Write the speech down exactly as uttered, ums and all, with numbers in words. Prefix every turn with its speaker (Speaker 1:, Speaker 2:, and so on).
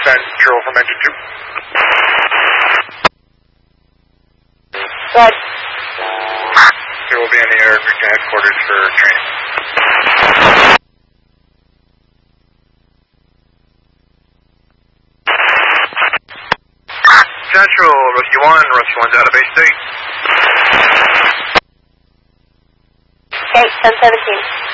Speaker 1: Central from engine two.
Speaker 2: Good.
Speaker 1: There will be in the air to headquarters for training. Central, Rusky one, Rusky one's out of base state.
Speaker 2: Okay, ten seventeen.